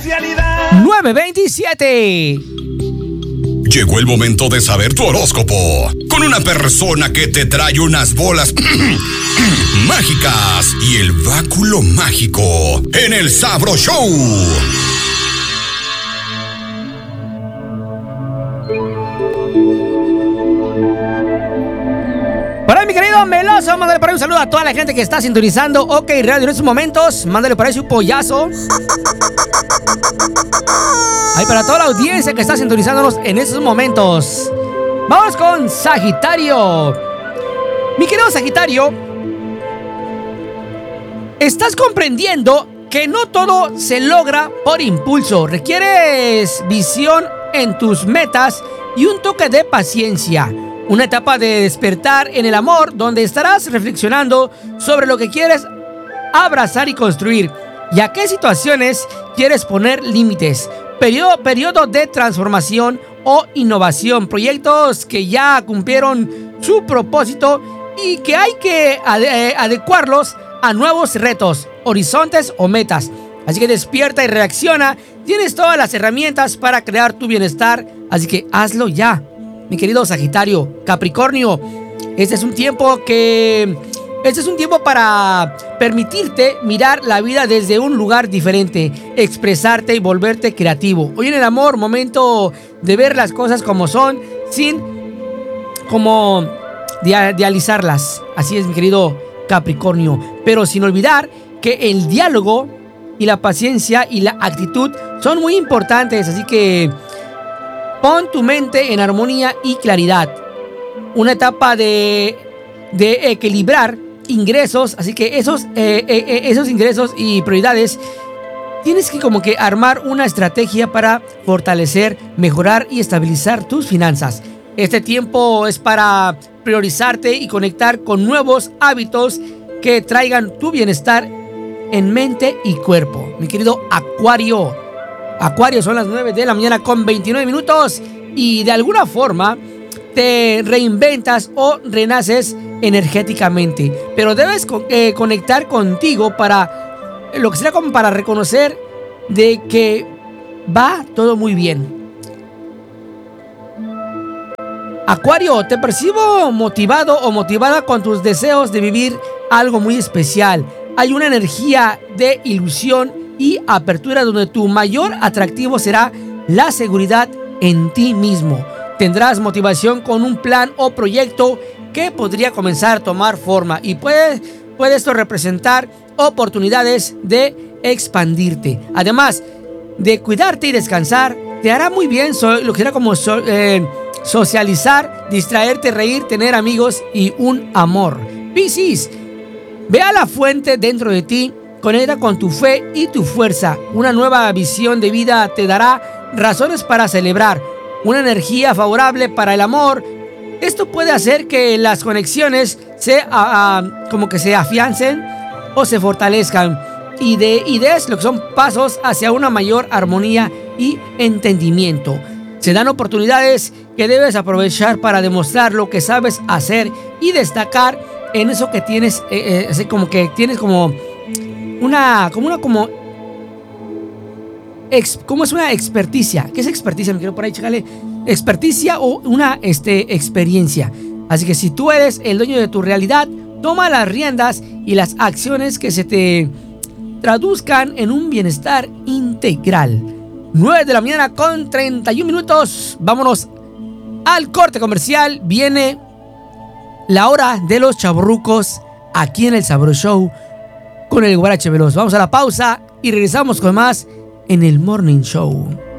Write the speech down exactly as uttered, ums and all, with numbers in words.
especialidad. nueve veintisiete. Llegó el momento de saber tu horóscopo con una persona que te trae unas bolas mágicas y el báculo mágico en el Sabro Show. Hola, mi querido Meloso, mándale por ahí un saludo a toda la gente que está sintonizando OK Radio en estos momentos. Mándale por ahí su pollazo. Ay, para toda la audiencia que está sintonizándonos en estos momentos. Vamos con Sagitario. Mi querido Sagitario, estás comprendiendo que no todo se logra por impulso. Requieres visión en tus metas y un toque de paciencia. Una etapa de despertar en el amor donde estarás reflexionando sobre lo que quieres abrazar y construir y a qué situaciones quieres poner límites. Periodo, periodo de transformación o innovación. Proyectos que ya cumplieron su propósito y que hay que ade- adecuarlos a nuevos retos, horizontes o metas. Así que despierta y reacciona. Tienes todas las herramientas para crear tu bienestar. Así que hazlo ya, mi querido Sagitario. Capricornio, este es un tiempo que... Este es un tiempo para permitirte mirar la vida desde un lugar diferente, expresarte y volverte creativo. Hoy en el amor, momento de ver las cosas como son, sin como idealizarlas. Así es, mi querido Capricornio. Pero sin olvidar que el diálogo y la paciencia y la actitud son muy importantes. Así que pon tu mente en armonía y claridad. Una etapa de, de equilibrar ingresos, así que esos, eh, eh, esos ingresos y prioridades tienes que como que armar una estrategia para fortalecer, mejorar y estabilizar tus finanzas. Este tiempo es para priorizarte y conectar con nuevos hábitos que traigan tu bienestar en mente y cuerpo. Mi querido Acuario, Acuario, son las nueve de la mañana con veintinueve minutos y de alguna forma te reinventas o renaces energéticamente, pero debes eh, conectar contigo para lo que será como para reconocer de que va todo muy bien. Acuario, te percibo motivado o motivada con tus deseos de vivir algo muy especial. Hay una energía de ilusión y apertura donde tu mayor atractivo será la seguridad en ti mismo. Tendrás motivación con un plan o proyecto que podría comenzar a tomar forma y puede, puede esto representar oportunidades de expandirte. Además de cuidarte y descansar, te hará muy bien so, lo que será como so, eh, socializar, distraerte, reír, tener amigos y un amor. Piscis, ve a la fuente dentro de ti, conecta con tu fe y tu fuerza. Una nueva visión de vida te dará razones para celebrar, una energía favorable para el amor. Esto puede hacer que las conexiones se, uh, uh, como que se afiancen o se fortalezcan y, de, y des lo que son pasos hacia una mayor armonía y entendimiento. Se dan oportunidades que debes aprovechar para demostrar lo que sabes hacer y destacar en eso que tienes, eh, eh, así como que tienes como una, como una, como, ex, como es una experticia. ¿Qué es experticia? Me quiero por ahí, chécale. Experticia o una este, experiencia. Así que si tú eres el dueño de tu realidad, toma las riendas y las acciones que se te traduzcan en un bienestar integral. nueve de la mañana con treinta y un minutos. Vámonos al corte comercial. Viene la hora de los chavorrucos aquí en el Sabro Show con el Guarache Veloz. Vamos a la pausa y regresamos con más en el Morning Show.